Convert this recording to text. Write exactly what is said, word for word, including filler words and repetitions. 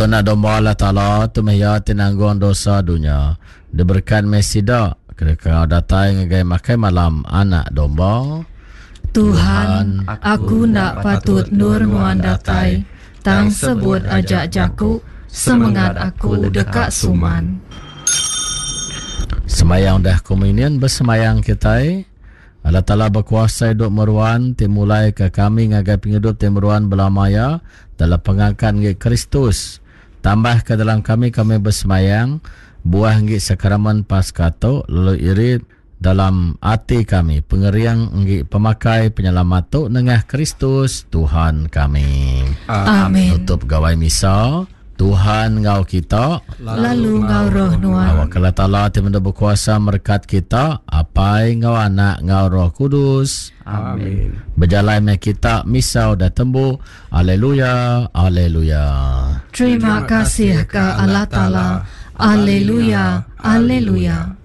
Tuna domba Allah Ta'ala tu maya tinanggung dosa dunia. Diberikan mesida kau datai ngagai makai malam anak domba. Tuhan, aku nak patut nur nguan datai, tang sebut ajak jaku, semangat aku dekat suman. Semayang dah komunion bersemayang kita. Allah Ta'ala berkuasa hidup meruan timulai ke kami ngagai penghidup timuruan belamaya dalam pengangkat ngik Kristus. Tambah ke dalam kami kami bersemayang buah ngik sakramen Paskato lalu irit dalam hati kami pengeriang ngik pemakai penyelamat tu nengah Kristus Tuhan kami. Amin. Tutup gawai misa. Tuhan ngau kita, lalu ngau roh nuan. Awak Allah Ta'ala tiada berkuasa merkat kita, apai ngau anak ngau roh kudus. Amin. Berjalan me kita misau dah tembu. Haleluya, haleluya. Terima kasih ke Allah Ta'ala. Haleluya, haleluya.